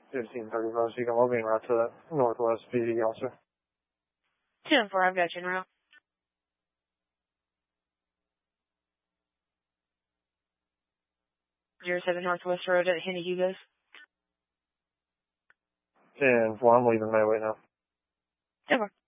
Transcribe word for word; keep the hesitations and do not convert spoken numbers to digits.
fifteen thirty-five, so you can log in right to that Northwest P D also. ten four, I've got you in route. zero seven Northwest Road at Henny Hugos. ten four, I'm leaving my way now. ten four.